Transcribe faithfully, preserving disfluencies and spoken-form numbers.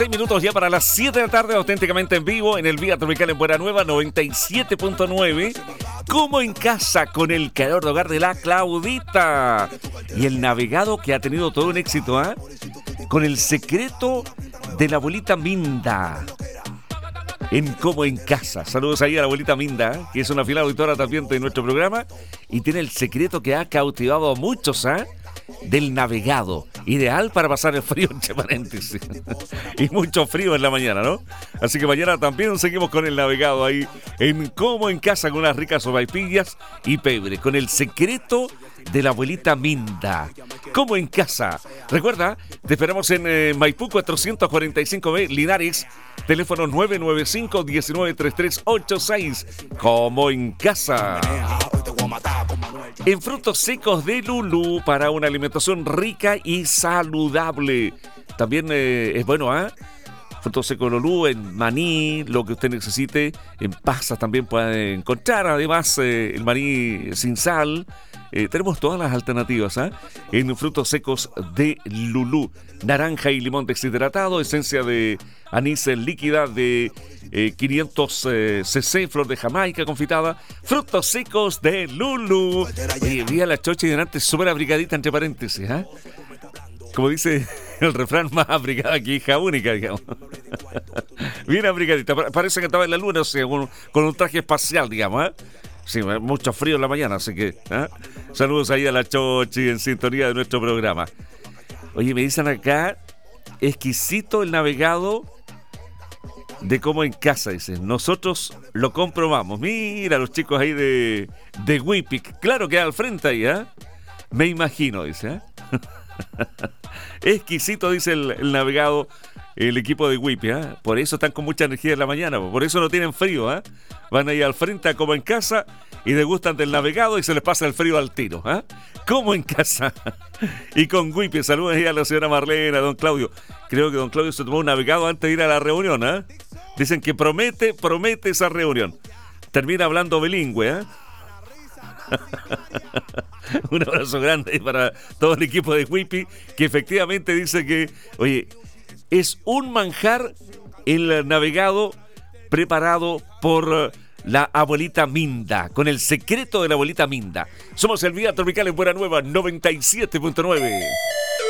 Seis minutos ya para las siete de la tarde, auténticamente en vivo en el Vía Tropical en Buena Nueva noventa y siete punto nueve. Como en casa, con el calor de hogar de la Claudita. Y el navegado que ha tenido todo un éxito, ¿ah? ¿eh? Con el secreto de la abuelita Minda. En Como en Casa. Saludos ahí a la abuelita Minda, que es una fiel auditora también de nuestro programa. Y tiene el secreto que ha cautivado a muchos, ¿ah? ¿eh? Del navegado, ideal para pasar el frío, entre paréntesis, y mucho frío en la mañana, ¿no? Así que mañana también seguimos con el navegado ahí en Como en Casa, con unas ricas sopaipillas y pebre, con el secreto de la abuelita Minda. Como en Casa. Recuerda, te esperamos en eh, Maipú cuatrocientos cuarenta y cinco B, Linares, teléfono nueve nueve cinco, uno nueve tres tres ocho seis. Como en Casa. En frutos secos de Lulú, para una alimentación rica y saludable. También eh, es bueno, ¿ah? ¿eh? Frutos secos de Lulú, en maní, lo que usted necesite. En pasas también puede encontrar. Además, eh, el maní sin sal. Eh, tenemos todas las alternativas, ¿ah? ¿eh? En frutos secos de Lulú. Naranja y limón deshidratado, esencia de anís líquida de eh, quinientos eh, cc, flor de Jamaica confitada, frutos secos de Lulú. Y vi a la chocha y delante súper abrigadita, entre paréntesis, ¿ah? ¿eh? Como dice el refrán, más abrigada que hija única, digamos. Bien abrigadita, parece que estaba en la luna, o sea, con, con un traje espacial, digamos, ¿eh? Sí, mucho frío en la mañana, así que ¿eh? Saludos ahí a la Chochi en sintonía de nuestro programa. Oye, me dicen acá, exquisito el navegado de Como en Casa, dicen. Nosotros lo comprobamos. Mira, los chicos ahí de, de Wipic. Claro que al frente ahí, ¿eh? Me imagino, dice, ¿eh? Exquisito, dice el, el navegado, el equipo de Wipi, ¿eh? Por eso están con mucha energía en la mañana, por eso no tienen frío, ¿eh? Van ahí al frente a Como en Casa y degustan del navegado y se les pasa el frío al tiro, ¿eh? Como en Casa. Y con Wipi, saludos ahí a la señora Marlena, a don Claudio. Creo que don Claudio se tomó un navegado antes de ir a la reunión, ¿eh? Dicen que promete, promete esa reunión. Termina hablando bilingüe, ¿eh? Un abrazo grande para todo el equipo de Wipi, que efectivamente dice que, oye, es un manjar el navegado preparado por la abuelita Minda, con el secreto de la abuelita Minda. Somos el Vía Tropical en Buena Nueva noventa y siete punto nueve.